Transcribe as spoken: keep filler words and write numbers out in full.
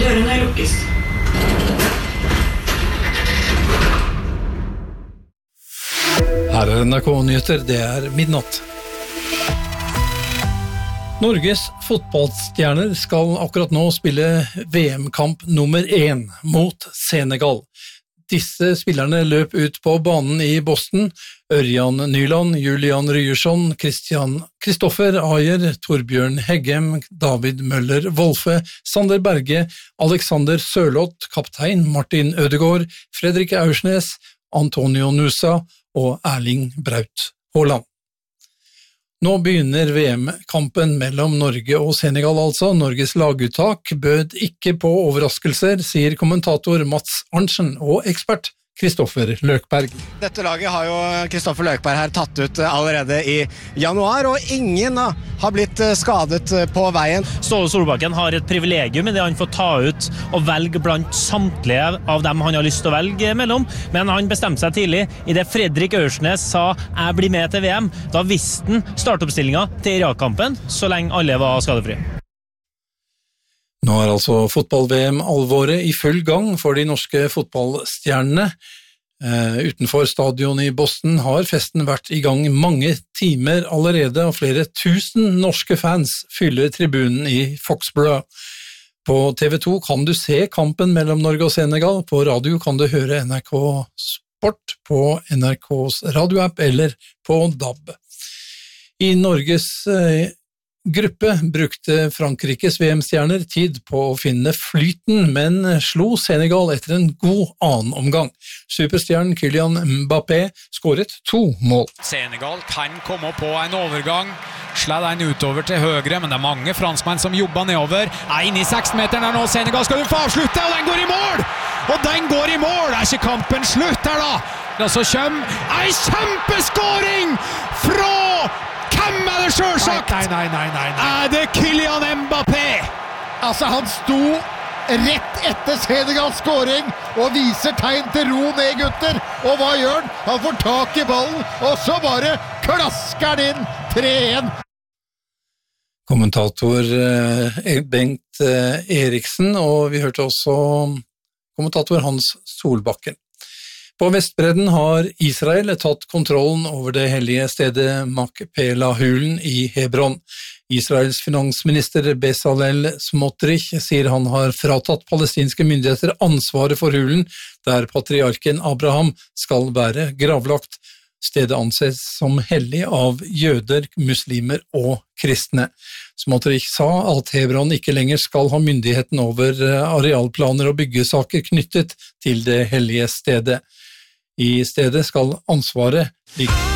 Dørene lukkes. Her er N R K-nyheter, det er midnatt. Norges fotballstjerner skal akkurat nå spille V M-kamp nummer én mot Senegal. Disse spillerne løp ut på banen i Boston. Ørjan Nyland, Julian Ryerson, Christian Kristoffer Ayer, Torbjørn Heggem, David Møller Wolfe, Sander Berge, Alexander Sørloth, kaptein Martin Ødegaard, Fredrik Aursnes, Antonio Nusa og Erling Braut Haaland. Nå begynner V M-kampen mellom Norge og Senegal altså. Norges laguttak bød ikke på overraskelser, sier kommentator Mats Arntzen og ekspert Kristoffer Løkberg. Dette laget har jo Kristoffer Løkberg her tatt ut allerede i januar, og ingen har blitt skadet på veien. Ståle Solbakken har et privilegium i det han får ta ut og velge blant samtlige av dem han har lyst til å velge mellom, men han bestemte seg tidlig. I det Fredrik Aursnes sa «jeg blir med til V M», da visste han startoppstillingen til Irak-kampen, så lenge alle var skadefrie. Nå er altså fotball-V M-alvoret i full gang for de norske fotballstjernene. Uh, utenfor stadion i Boston har festen vært i gang mange timer allerede, og flere tusen norske fans fyller tribunen i Foxborough. På T V to kan du se kampen mellom Norge og Senegal, på radio kan du høre N R K Sport på N R K's radioapp eller på D A B. I Norges uh, gruppe brukte Frankrikes V M-stjerner tid på å finne flyten, men slo Senegal etter en god annen omgang. Superstjernen Kylian Mbappé skåret to mål. Senegal kan komme på en overgang, slå den utover til høyre, men det er mange franskmenn som jobber nedover. Er inne i seksten-meteren her nå, Senegal skal jo få avslutte, og den går i mål! Og den går i mål! Er ikke kampen slutt her da? Da så kommer en kjempeskåring fra... Hvem er det selvsagt? Nei, nei, nei, nei, nei. Er det Kylian Mbappé? Altså, han sto rett etter Senegals scoring og viser tegn til ro ned, gutter. Og hva gjør han? Han får tak i ballen, og så bare klasker han inn tre én. Kommentator eh, Bengt eh, Eriksen, og vi hørte også kommentator Hans Solbakken. På Vestbredden har Israel tatt kontrollen over det hellige stedet Makpela-hulen i Hebron. Israels finansminister Bezalel Smotrich sier han har fratatt palestinske myndigheter ansvaret for hulen, der patriarken Abraham skal være gravlagt. Stedet anses som hellig av jøder, muslimer og kristne. Smotrich sa at Hebron ikke lenger skal ha myndigheten over arealplaner og byggesaker knyttet til det hellige stedet. I stedet skal ansvaret ligge